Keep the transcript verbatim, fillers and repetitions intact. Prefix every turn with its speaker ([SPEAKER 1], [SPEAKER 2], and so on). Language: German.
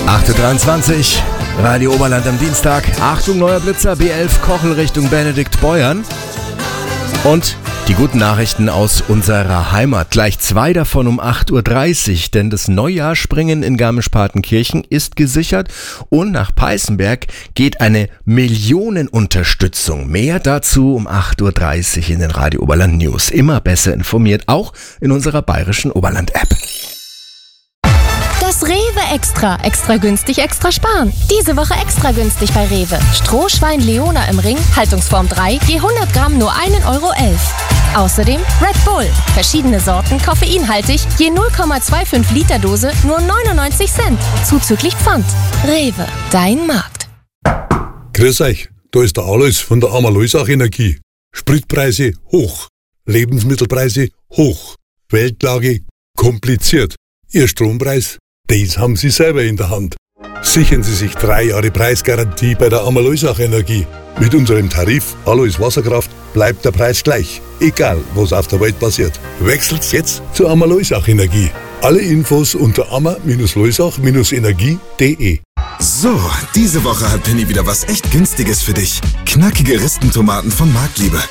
[SPEAKER 1] acht Uhr dreiundzwanzig, Radio Oberland am Dienstag. Achtung, neuer Blitzer, B elf Kochel Richtung Benedikt-Beuern. Und die guten Nachrichten aus unserer Heimat. Gleich zwei davon um acht Uhr dreißig, denn das Neujahrsspringen in Garmisch-Partenkirchen ist gesichert und nach Peißenberg geht eine Millionenunterstützung. Mehr dazu um acht Uhr dreißig in den Radio Oberland News. Immer besser informiert, auch in unserer bayerischen Oberland-App.
[SPEAKER 2] Das Rewe Extra. Extra günstig, extra sparen. Diese Woche extra günstig bei Rewe. Strohschwein Leona im Ring, Haltungsform drei, je hundert Gramm nur ein Euro elf. Außerdem Red Bull. Verschiedene Sorten, koffeinhaltig, je null Komma fünfundzwanzig Liter Dose, nur neunundneunzig Cent. Zuzüglich Pfand. Rewe, dein Markt.
[SPEAKER 3] Grüß euch, da ist der Alois von der Amalösach Energie. Spritpreise hoch, Lebensmittelpreise hoch, Weltlage kompliziert. Ihr Strompreis, das haben Sie selber in der Hand. Sichern Sie sich drei Jahre Preisgarantie bei der Amalösach Energie. Mit unserem Tarif Alois Wasserkraft bleibt der Preis gleich, egal was auf der Welt passiert. Wechselt jetzt zur Amalösach Energie. Alle Infos unter ama Loisach Energie punkt de.
[SPEAKER 4] So, diese Woche hat Penny wieder was echt Günstiges für dich. Knackige Ristentomaten von Marktliebe.